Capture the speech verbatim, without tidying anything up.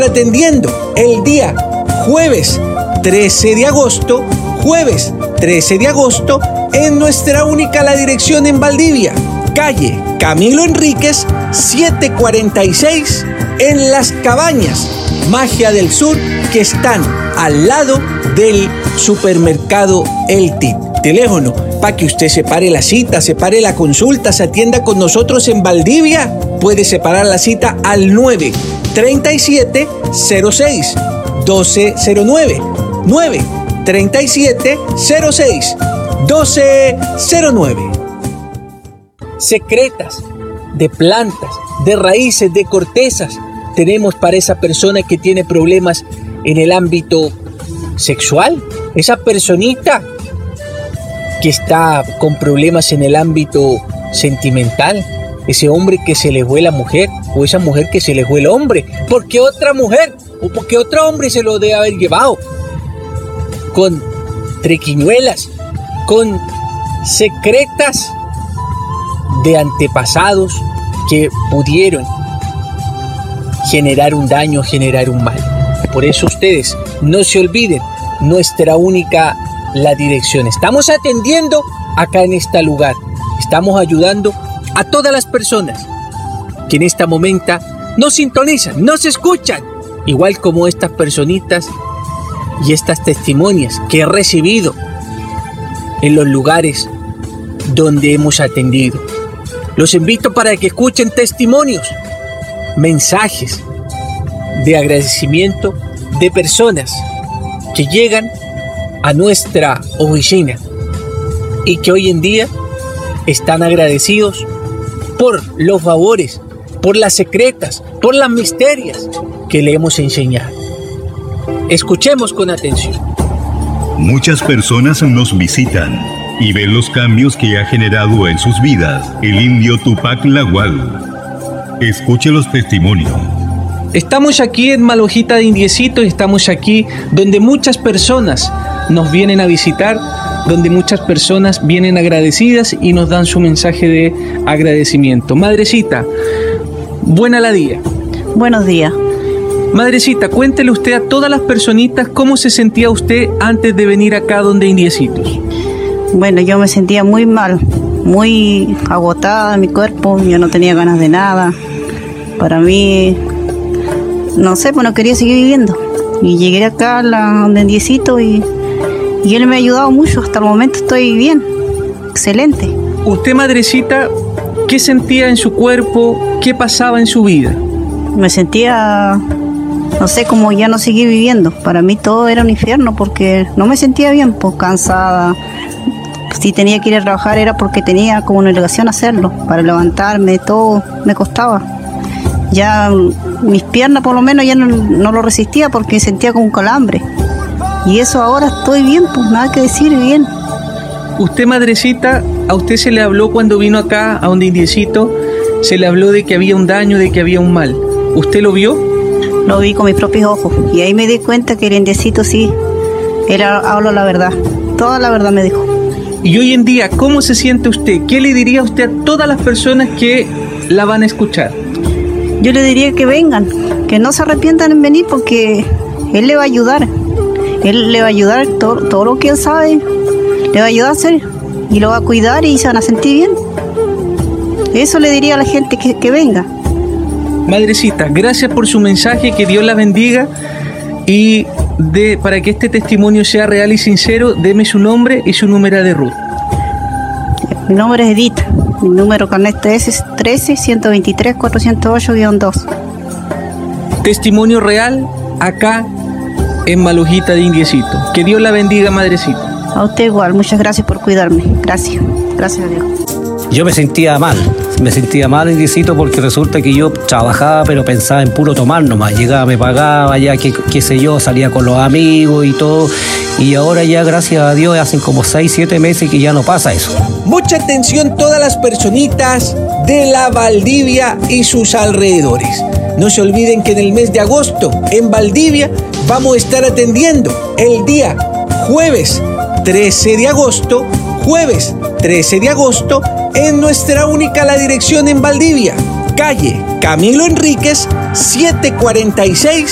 atendiendo el día jueves trece de agosto, jueves trece de agosto, en nuestra única La Dirección en Valdivia, calle Camilo Enríquez, setecientos cuarenta y seis, en Las Cabañas, Magia del Sur, que están al lado del supermercado El Tip. Teléfono para que usted separe la cita, separe la consulta, se atienda con nosotros en Valdivia. Puede separar la cita al nueve treinta y siete cero seis doce cero nueve, nueve treinta y siete cero seis doce cero nueve. Secretas de plantas, de raíces, de cortezas tenemos para esa persona que tiene problemas en el ámbito sexual, esa personita que está con problemas en el ámbito sentimental, ese hombre que se le fue la mujer o esa mujer que se le fue el hombre, porque otra mujer o porque otro hombre se lo debe haber llevado, con triquiñuelas, con secretas de antepasados que pudieron generar un daño, generar un mal. Por eso ustedes no se olviden, nuestra única La Dirección. Estamos atendiendo acá en este lugar, estamos ayudando a todas las personas que en este momento nos sintonizan, nos escuchan, igual como estas personitas y estas testimonias que he recibido en los lugares donde hemos atendido. Los invito para que escuchen testimonios, mensajes de agradecimiento de personas que llegan a nuestra oficina y que hoy en día están agradecidos por los favores, por las secretas, por las misterias que le hemos enseñado. Escuchemos con atención. Muchas personas nos visitan y ven los cambios que ha generado en sus vidas el indio Tupac Lagual. Escuche los testimonios. Estamos aquí en Malojita de Indiecito, estamos aquí donde muchas personas nos vienen a visitar, donde muchas personas vienen agradecidas y nos dan su mensaje de agradecimiento. Madrecita, buena la día. Buenos días. Madrecita, cuéntele usted a todas las personitas cómo se sentía usted antes de venir acá donde Indiecitos. Bueno, yo me sentía muy mal, muy agotada en mi cuerpo, yo no tenía ganas de nada. Para mí, no sé, pues no quería seguir viviendo. Y llegué acá a la, donde Indiecito y, y él me ha ayudado mucho. Hasta el momento estoy bien, excelente. Usted, madrecita, ¿qué sentía en su cuerpo? ¿Qué pasaba en su vida? Me sentía, no sé, como ya no seguir viviendo. Para mí todo era un infierno porque no me sentía bien, pues cansada. Si tenía que ir a trabajar era porque tenía como una obligación hacerlo. Para levantarme, todo me costaba. Ya mis piernas por lo menos ya no, no lo resistía porque sentía como un calambre. Y eso ahora estoy bien, pues nada que decir, bien. Usted, madrecita, a usted se le habló cuando vino acá a donde Indiecito, se le habló de que había un daño, de que había un mal. ¿Usted lo vio? Lo vi con mis propios ojos y ahí me di cuenta que el Indiecito sí, él habla la verdad, toda la verdad me dijo. Y hoy en día, ¿cómo se siente usted? ¿Qué le diría usted a todas las personas que la van a escuchar? Yo le diría que vengan, que no se arrepientan en venir porque él le va a ayudar. Él le va a ayudar todo, todo lo que él sabe, le va a ayudar a hacer y lo va a cuidar y se van a sentir bien. Eso le diría a la gente que, que venga. Madrecita, gracias por su mensaje, que Dios la bendiga y de, para que este testimonio sea real y sincero, deme su nombre y su número de ruta. Mi nombre es Edith, mi número carnet es trece ciento veintitrés cuatrocientos ocho guion dos. Testimonio real acá en Malojita de Indiecito. Que Dios la bendiga, madrecita. A usted igual, muchas gracias por cuidarme. Gracias, gracias a Dios. Yo me sentía mal, me sentía mal, Indiecito, porque resulta que yo trabajaba, pero pensaba en puro tomar nomás. Llegaba, me pagaba, ya qué, qué sé yo, salía con los amigos y todo. Y ahora ya, gracias a Dios, hacen como seis, siete meses que ya no pasa eso. Mucha atención todas las personitas de la Valdivia y sus alrededores. No se olviden que en el mes de agosto, en Valdivia, vamos a estar atendiendo el día jueves trece de agosto, jueves trece de agosto, en nuestra única La Dirección en Valdivia, calle Camilo Enríquez, setecientos cuarenta y seis,